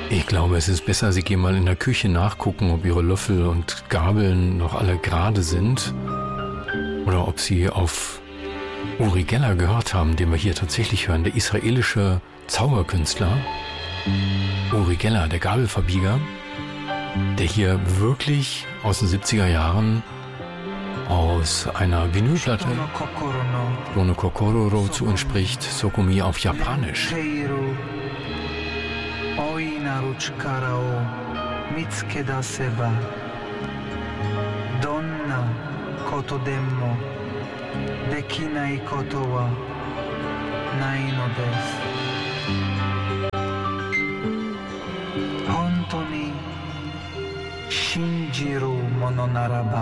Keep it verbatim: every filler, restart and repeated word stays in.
Ich glaube, es ist besser, Sie gehen mal in der Küche nachgucken, ob Ihre Löffel und Gabeln noch alle gerade sind. Oder ob Sie auf Uri Geller gehört haben, den wir hier tatsächlich hören. Der israelische Zauberkünstler Uri Geller, der Gabelverbieger, der hier wirklich aus den siebziger Jahren aus einer Vinylplatte Dono Kokororo zu uns spricht, Sokumi auf Japanisch. Donna koto demmo dekinai koto wa nai no desu. Honto ni shinjiru mono naraba